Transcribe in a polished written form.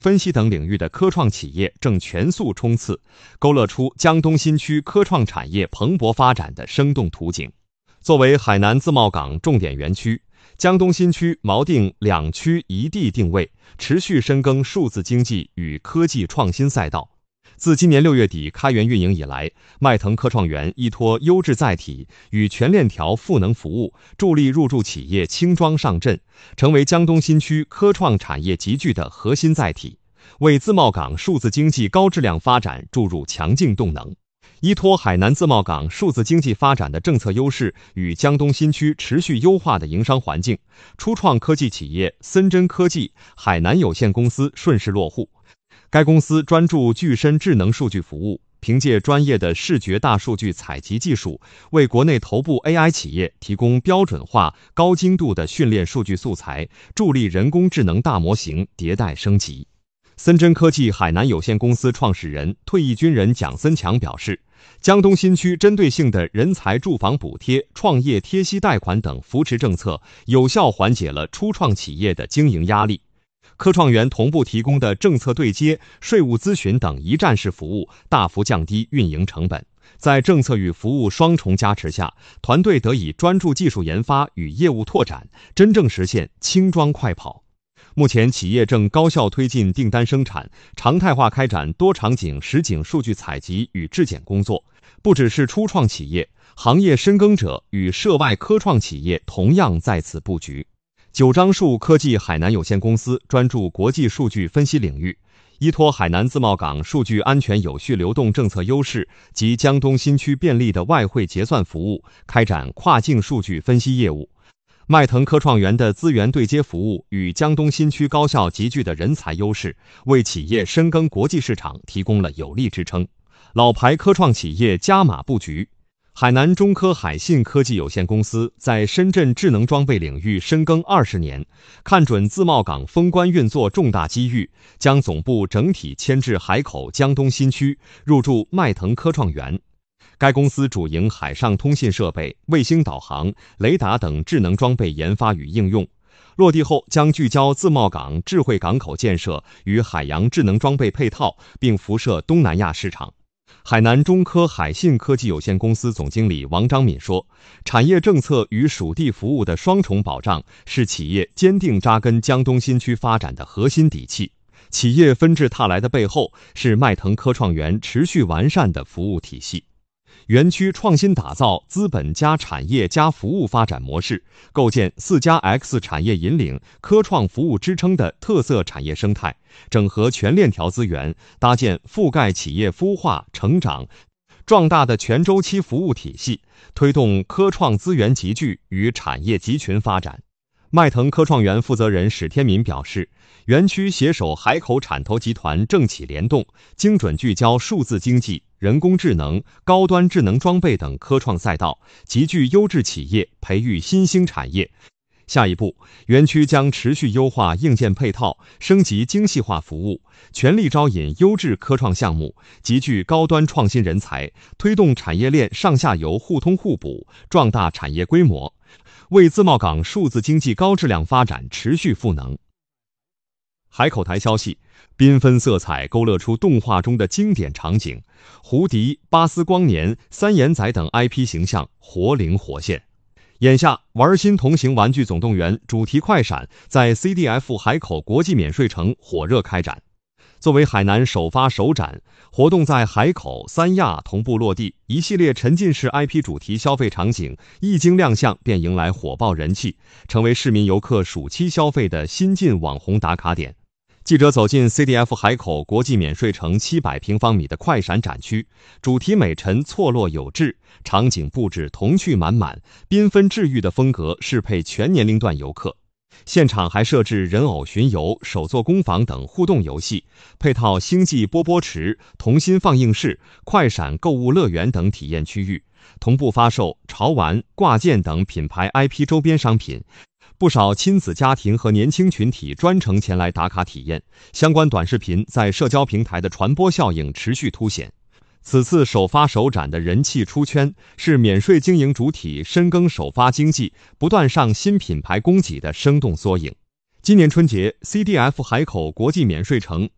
分析等领域的科创企业正全速冲刺，勾勒出江东新区科创产业蓬勃发展的生动图景。作为海南自贸港重点园区，江东新区锚定两区一地定位，持续深耕数字经济与科技创新赛道。自今年6月底开园运营以来，迈腾科创园依托优质载体与全链条赋能服务，助力入驻企业轻装上阵，成为江东新区科创产业集聚的核心载体，为自贸港数字经济高质量发展注入强劲动能。依托海南自贸港数字经济发展的政策优势与江东新区持续优化的营商环境，初创科技企业森臻科技海南有限公司顺势落户。该公司专注具身智能数据服务，凭借专业的视觉大数据采集技术，为国内头部 AI 企业提供标准化、高精度的训练数据素材，助力人工智能大模型迭代升级。森臻科技海南有限公司创始人、退役军人蒋森强表示，江东新区针对性的人才住房补贴、创业贴息贷款等扶持政策，有效缓解了初创企业的经营压力。科创园同步提供的政策对接、税务咨询等一站式服务，大幅降低运营成本。在政策与服务双重加持下，团队得以专注技术研发与业务拓展，真正实现轻装快跑。目前，企业正高效推进订单生产，常态化开展多场景实景数据采集与质检工作。不只是初创企业，行业深耕者与涉外科创企业同样在此布局。九章树科技海南有限公司专注国际数据分析领域，依托海南自贸港数据安全有序流动政策优势及江东新区便利的外汇结算服务，开展跨境数据分析业务。迈腾科创园的资源对接服务与江东新区高校集聚的人才优势，为企业深耕国际市场提供了有力支撑。老牌科创企业加码布局。海南中科海信科技有限公司在深圳智能装备领域深耕20年，看准自贸港封关运作重大机遇，将总部整体迁至海口江东新区，入驻迈腾科创园。该公司主营海上通信设备、卫星导航、雷达等智能装备研发与应用。落地后将聚焦自贸港智慧港口建设与海洋智能装备配套，并辐射东南亚市场。海南中科海信科技有限公司总经理王章敏说，产业政策与属地服务的双重保障是企业坚定扎根江东新区发展的核心底气。企业纷至沓来的背后，是迈腾科创园持续完善的服务体系。园区创新打造资本加产业加服务发展模式，构建4+X 产业引领、科创服务支撑的特色产业生态，整合全链条资源，搭建覆盖企业孵化、成长、壮大的全周期服务体系，推动科创资源集聚与产业集群发展。迈腾科创园负责人史天民表示，园区携手海口产投集团政企联动，精准聚焦数字经济、人工智能、高端智能装备等科创赛道，集聚优质企业，培育新兴产业。下一步，园区将持续优化硬件配套，升级精细化服务，全力招引优质科创项目，集聚高端创新人才，推动产业链上下游互通互补，壮大产业规模，为自贸港数字经济高质量发展持续赋能。海口台消息，缤纷色彩勾勒出动画中的经典场景，胡迪、巴斯光年、三眼仔等 IP 形象活灵活现。眼下，玩心同行玩具总动员主题快闪在 CDF 海口国际免税城火热开展。作为海南首发首展，活动在海口、三亚同步落地，一系列沉浸式 IP 主题消费场景一经亮相便迎来火爆人气，成为市民游客暑期消费的新晋网红打卡点。记者走进 CDF 海口国际免税城700平方米的快闪展区，主题美陈错落有致，场景布置童趣满满，缤纷治愈的风格适配全年龄段游客。现场还设置人偶巡游、手作工坊等互动游戏，配套星际波波池、童心放映室、快闪购物乐园等体验区域，同步发售潮玩、挂件等品牌 IP 周边商品。不少亲子家庭和年轻群体专程前来打卡体验，相关短视频在社交平台的传播效应持续凸显。此次首发首展的人气出圈，是免税经营主体深耕首发经济、不断上新品牌供给的生动缩影。今年春节 ，CDF 海口国际免税城